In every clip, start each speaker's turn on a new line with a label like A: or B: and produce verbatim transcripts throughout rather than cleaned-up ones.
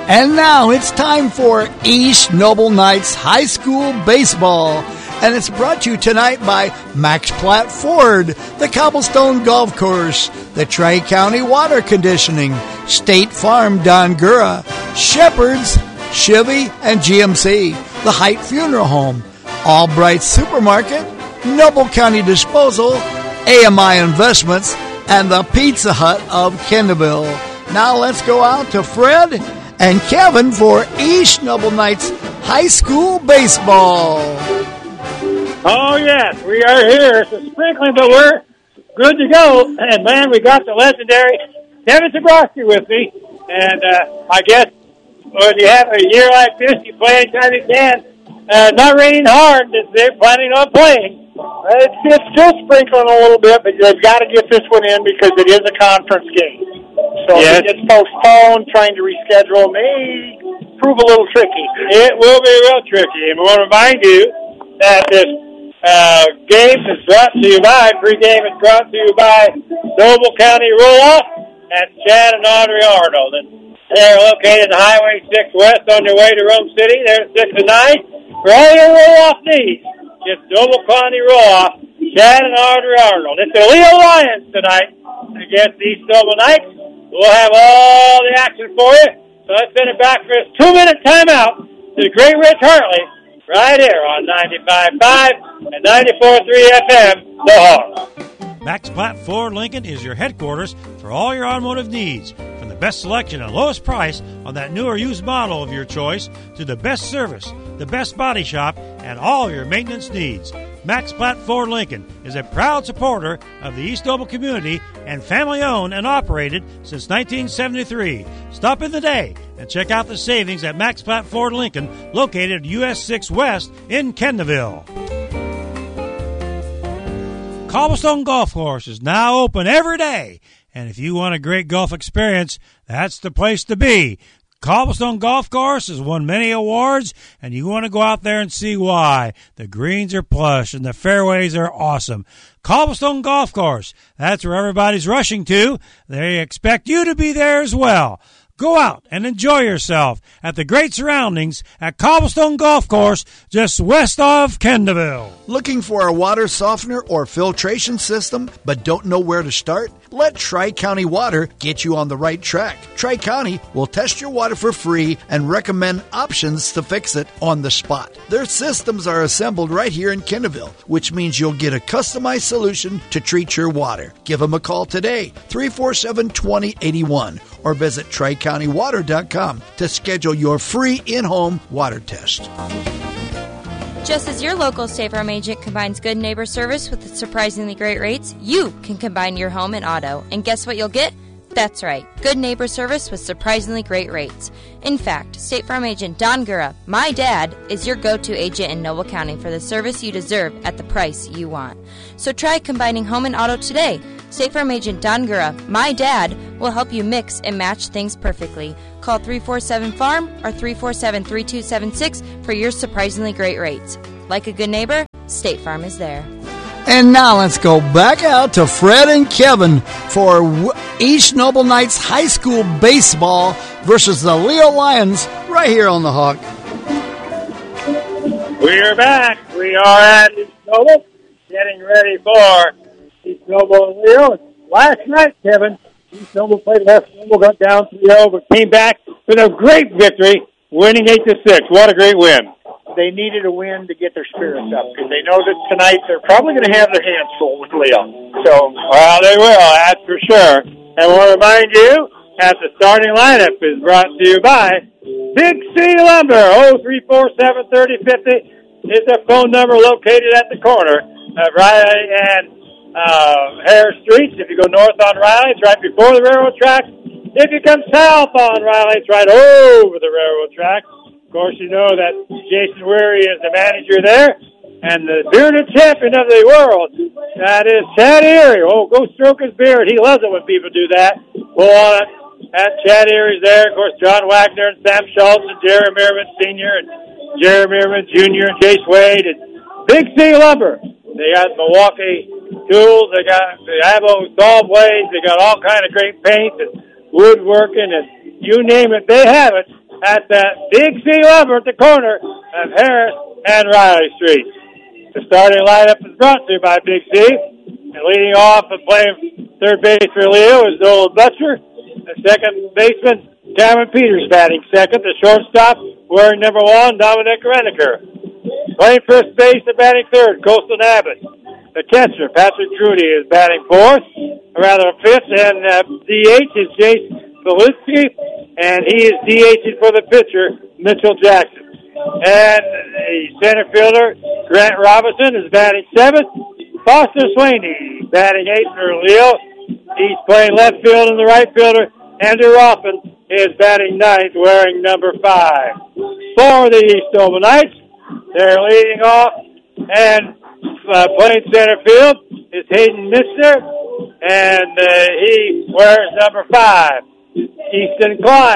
A: And now it's time for East Noble Knights High School Baseball. And it's brought to you tonight by Max Platt Ford, the Cobblestone Golf Course, the Tri-County Water Conditioning, State Farm Don Gura, Shepherd's, Chevy, and G M C, the Height Funeral Home, Albright Supermarket, Noble County Disposal, A M I Investments, and the Pizza Hut of Kendallville. Now let's go out to Fred and Kevin for East Noble Knights High School Baseball.
B: Oh, yes, we are here. It's a sprinkling, but we're good to go. And, man, we got the legendary Kevin Zabrowski with me. And uh, I guess when you have a year like this, you play anytime you can. Uh, not raining hard. They're planning on playing. It's, it's still sprinkling a little bit, but they've got to get this one in because it is a conference game. So yes. If it's postponed, trying to reschedule may prove a little tricky.
C: It will be real tricky. And we want to remind you that this uh, game is brought to you by, pregame is brought to you by Noble County Roll-Off and Chad and Audrey Arnold. And they're located in Highway six West on your way to Rome City. They're at six and nine. For all your roll-off needs, it's Noble County Roll-Off, Chad and Audrey Arnold. It's the Leo Lions tonight against the East Noble Knights. We'll have all the action for you. So let's send it back for this two-minute timeout to the great Rich Hartley right here on ninety-five point five and ninety-four point three F M, The Hawk.
D: Max Platt Ford Lincoln is your headquarters for all your automotive needs. From the best selection and lowest price on that new or used model of your choice to the best service, the best body shop, and all your maintenance needs. Max Platt Ford Lincoln is a proud supporter of the East Noble community and family-owned and operated since nineteen seventy-three. Stop in the day and check out the savings at Max Platt Ford Lincoln, located at U S six West in Kendallville. Cobblestone Golf Course is now open every day, and if you want a great golf experience, that's the place to be. Cobblestone Golf Course has won many awards, and you want to go out there and see why. The greens are plush, and the fairways are awesome. Cobblestone Golf Course, that's where everybody's rushing to. They expect you to be there as well. Go out and enjoy yourself at the great surroundings at Cobblestone Golf Course, just west of Kendallville.
A: Looking for a water softener or filtration system, but don't know where to start? Let Tri-County Water get you on the right track. Tri-County will test your water for free and recommend options to fix it on the spot. Their systems are assembled right here in Kendallville, which means you'll get a customized solution to treat your water. Give them a call today, three four seven, two zero eight one, or visit tri county water dot com to schedule your free in-home water test.
E: Just as your local State Farm agent combines good neighbor service with surprisingly great rates, you can combine your home and auto. And guess what you'll get? That's right, good neighbor service with surprisingly great rates. In fact, State Farm agent Don Gura, my dad, is your go-to agent in Noble County for the service you deserve at the price you want. So try combining home and auto today. State Farm agent Don Gura, my dad, will help you mix and match things perfectly. Call three four seven farm or three four seven, three two seven six for your surprisingly great rates. Like a good neighbor, State Farm is there.
A: And now let's go back out to Fred and Kevin for East Noble Knights High School Baseball versus the Leo Lions right here on the Hawk.
C: We are back. We are at East Noble, getting ready for East Noble and Leo. Last night, Kevin, East Noble played West Noble, got down three oh, but came back with a great victory, winning eight to six. What a great win.
B: They needed a win to get their spirits up because they know that tonight they're probably going to have their hands full with Leo. So,
C: well, they will, that's for sure. And I want to remind you that the starting lineup is brought to you by Big C Lumber. oh three four seven, three oh five oh is the phone number located at the corner of Riley and uh, Harris Streets. If you go north on Riley, it's right before the railroad tracks. If you come south on Riley, it's right over the railroad tracks. Of course, you know that Jason Weary is the manager there, and the bearded champion of the world, that is Chad Erie. Oh, go stroke his beard. He loves it when people do that. Go on it. At Chad Erie's there. Of course, John Wagner and Sam Schultz and Jerry Meerman Senior and Jerry Meerman Junior and Jace Wade and Big C Lumber. They got Milwaukee tools. They got the Abo saw blades. They got all kind of great paint and woodworking and you name it, they have it at that Big C Lumber at the corner of Harris and Riley Street. The starting lineup is brought to you by Big C. And leading off and playing third base for Leo is Nolan Butcher. The second baseman, Cameron Peters, batting second. The shortstop, wearing number one, Dominic Reneker. Playing first base and batting third, Colston Abbott. The catcher, Patrick Trudy, is batting fourth, or rather fifth, and uh, D H is Jason Belitsky, and he is DHing for the pitcher, Mitchell Jackson. And the center fielder, Grant Robinson, is batting seventh. Foster Sweeney, batting eighth for Leo. He's playing left field, and the right fielder, Andrew Rothman, is batting ninth, wearing number five. For the East Noble Knights, they're leading off, and uh, playing center field is Hayden Mister, and uh, he wears number five. Easton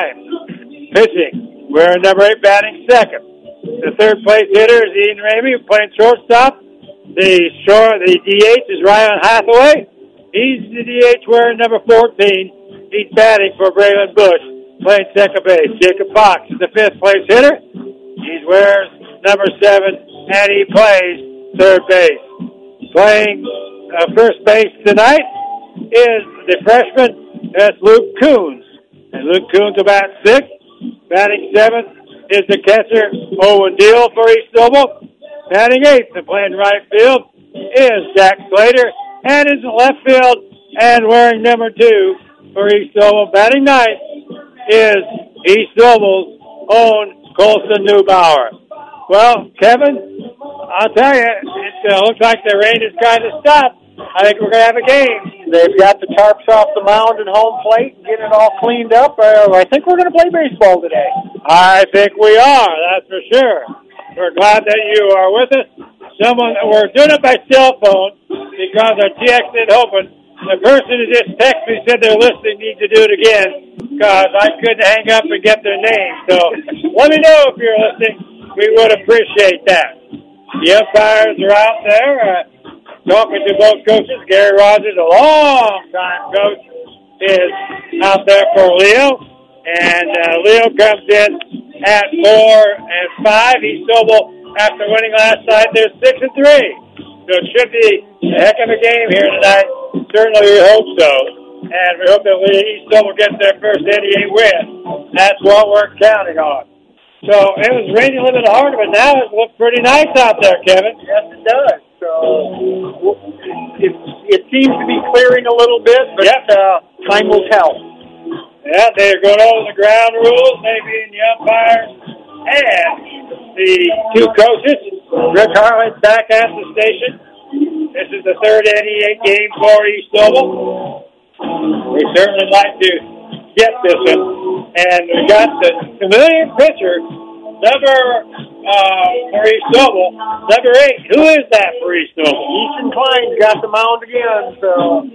C: Klein, pitching, wearing number eight, batting second. The third place hitter is Ian Ramey, playing shortstop. The short, the D H is Ryan Hathaway. He's the D H wearing number fourteen. He's batting for Braylon Bush, playing second base. Jacob Fox is the fifth place hitter. He wears number seven, and he plays third base. Playing uh, first base tonight is the freshman, that's Luke Coons. And Luke Coons will bat sixth. Batting seventh is the catcher, Owen Deal for East Noble. Batting eighth and playing right field is Jack Slater. And in the left field and wearing number two for East Noble. Batting ninth is East Noble's own Colson Neubauer. Well, Kevin, I'll tell you, it uh, looks like the rain has kind of stopped. I think we're going to have a game.
F: They've got the tarps off the mound and home plate and get it all cleaned up. Uh, I think we're going to play baseball today.
C: I think we are, that's for sure. We're glad that you are with us. Someone, we're doing it by cell phone because our T X didn't open. The person who just texted me said they're listening need to do it again because I couldn't hang up and get their name. So let me know if you're listening. We would appreciate that. The umpires are out there uh, talking to both coaches. Gary Rogers, a long-time coach, is out there for Leo. And uh, Leo comes in at four and five. East Noble, after winning last night, they're six and three. So it should be a heck of a game here tonight. Certainly we hope so. And we hope that East Noble gets their first N E A win. That's what we're counting on. So it was raining a little bit harder, but now it looks pretty nice out there, Kevin.
F: Yes, it does. So it, it seems to be clearing a little bit, but
C: yep.
F: uh, time will tell.
C: Yeah, they're going over the ground rules, maybe in the umpires, and the two coaches. Rick Harlan's back at the station. This is the third N E A game for East Noble. We certainly like to get this one. And we got the familiar pitcher, number uh, for East Noble, number eight. Who is that for East Noble?
F: Easton Klein's got the mound again, so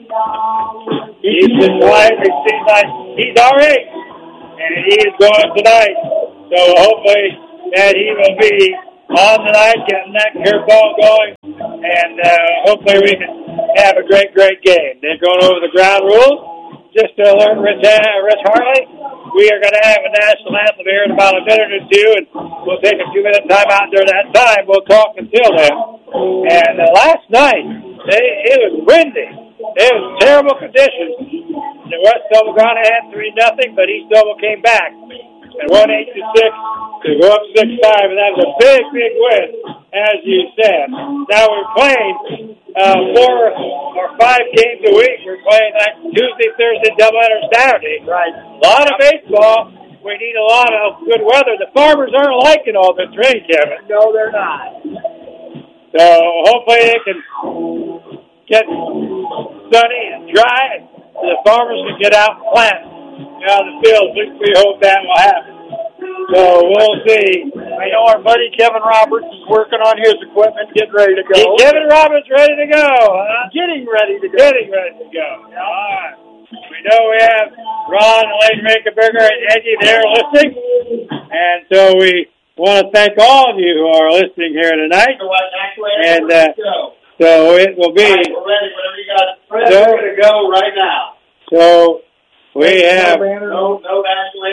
C: Easton Klein, it seems like he's our eight, and he is going tonight. So hopefully that he will be on tonight, getting that curveball going, and uh, hopefully we can have a great, great game. They're going over the ground rules. Just to alert Rich, uh, Rich Harley, we are going to have a national anthem here in about a minute or two, and we'll take a two-minute time out during that time. We'll talk until then. And uh, last night, they, it was windy. It was terrible conditions. The West Noble got ahead three nothing, but East Noble came back and won eight to six to go up six five, and that was a big, big win, as you said. Now we're playing uh, four or five games a week. We're playing like Tuesday, Thursday, doubleheader Saturday.
F: Right.
C: A lot of baseball. We need a lot of good weather. The farmers aren't liking all this rain, Kevin.
F: No, they're not.
C: So hopefully it can get sunny and dry, so the farmers can get out and plant out the fields. We, we hope that will happen. So we'll see.
F: I know our buddy Kevin Roberts is working on his equipment, getting ready to go.
C: Is Kevin Roberts ready to go, huh?
F: Getting ready to go.
C: Getting ready to go. All right. We know we have Ron and Lane Rakenberger and Eddie there listening. And so we want to thank all of you who are listening here tonight. And uh, so it will be.
F: We're ready. Whenever you got it, we're ready to go right now.
C: So we have
F: no, no national anthem.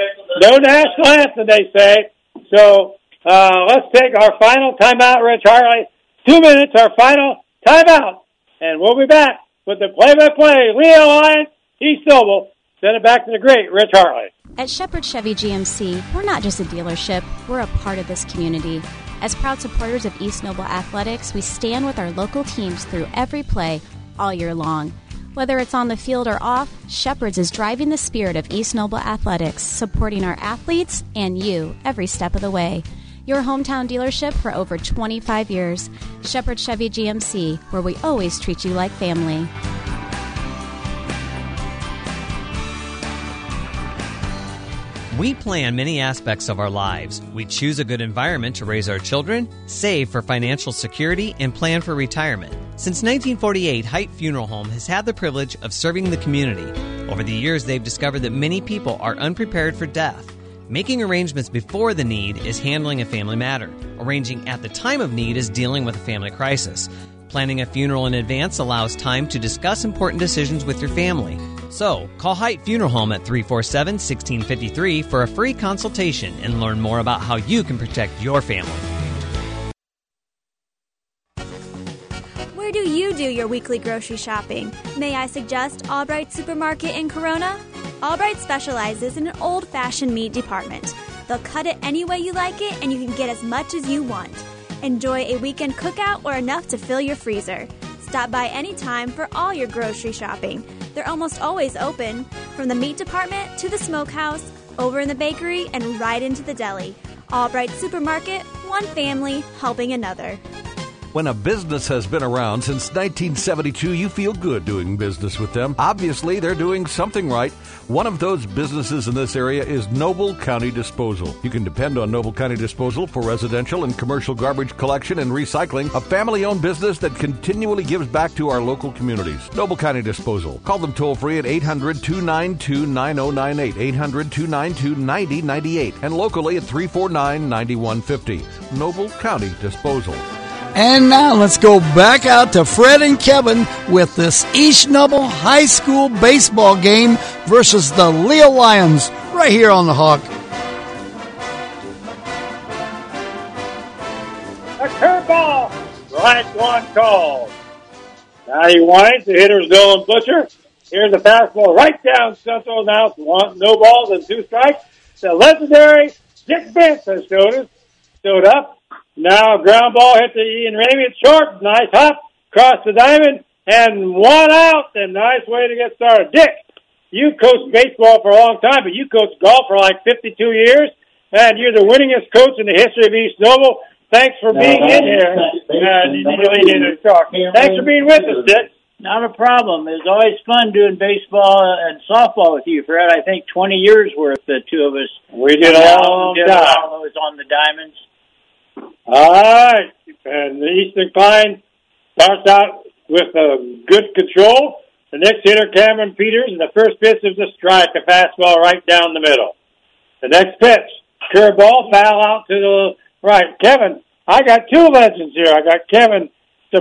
B: no national anthem, they say. So uh, let's take our final timeout, Rich Harley. Two minutes, our final timeout. And we'll be back with the play-by-play. Leo Lions, East Noble. Send it back to the great Rich Harley.
G: At Shepherd Chevy G M C, we're not just a dealership, we're a part of this community. As proud supporters of East Noble Athletics, we stand with our local teams through every play all year long. Whether it's on the field or off, Shepherd's is driving the spirit of East Noble Athletics, supporting our athletes and you every step of the way. Your hometown dealership for over twenty-five years. Shepherd Chevy G M C, where we always treat you like family.
H: We plan many aspects of our lives. We choose a good environment to raise our children, save for financial security, and plan for retirement. Since nineteen forty-eight, Height Funeral Home has had the privilege of serving the community. Over the years, they've discovered that many people are unprepared for death. Making arrangements before the need is handling a family matter. Arranging at the time of need is dealing with a family crisis. Planning a funeral in advance allows time to discuss important decisions with your family. So, call Height Funeral Home at three four seven, one six five three for a free consultation and learn more about how you can protect your family.
I: Where do you do your weekly grocery shopping? May I suggest Albright Supermarket in Corona? Albright specializes in an old-fashioned meat department. They'll cut it any way you like it, and you can get as much as you want. Enjoy a weekend cookout or enough to fill your freezer. Stop by anytime for all your grocery shopping. They're almost always open, from the meat department to the smokehouse, over in the bakery, and right into the deli. Albright Supermarket, one family helping another.
J: When a business has been around since nineteen seventy-two, you feel good doing business with them. Obviously, they're doing something right. One of those businesses in this area is Noble County Disposal. You can depend on Noble County Disposal for residential and commercial garbage collection and recycling, a family-owned business that continually gives back to our local communities. Noble County Disposal. Call them toll-free at eight hundred, two nine two, nine oh nine eight, eight hundred, two nine two, nine oh nine eight, and locally at three four nine, nine one five oh. Noble County Disposal.
A: And now let's go back out to Fred and Kevin with this East Noble High School baseball game versus the Leo Lions right here on the Hawk.
B: A curveball, right one call. Now he winds, the hitter's Dylan Butcher. Here's a fastball right down central. Now it's one, no balls and two strikes. The legendary Dick Benson showed, showed up. Now a ground ball hit to Ian Ramey. It's short. Nice hop across the diamond. And one out. And nice way to get started. Dick, you coached baseball for a long time, but you coached golf for like fifty-two years. And you're the winningest coach in the history of East Noble. Thanks for being in here. And you really need to talk. Thanks for being with us, Dick.
K: Not a problem. It's always fun doing baseball and softball with you, Fred. I think twenty years worth, the two of us.
B: We did a long time.
K: I was on the diamonds.
B: All right, and the Eastern Pine starts out with a good control. The next hitter, Cameron Peters, and the first pitch is a strike, a fastball right down the middle. The next pitch, curveball, foul out to the right. Kevin, I got two legends here. I got Kevin